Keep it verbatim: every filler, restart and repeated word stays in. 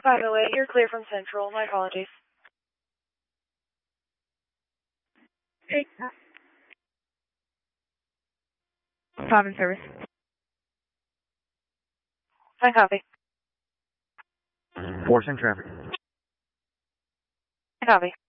five oh eight, you're clear from Central. My apologies. Hey. Common service. I copy. Forcing traffic. I copy.